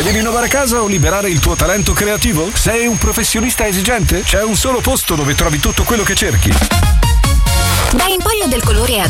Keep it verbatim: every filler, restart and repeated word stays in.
Devi rinnovare casa o liberare il tuo talento creativo? Sei un professionista esigente? C'è un solo posto dove trovi tutto quello che cerchi. Da Emporio del Colore ad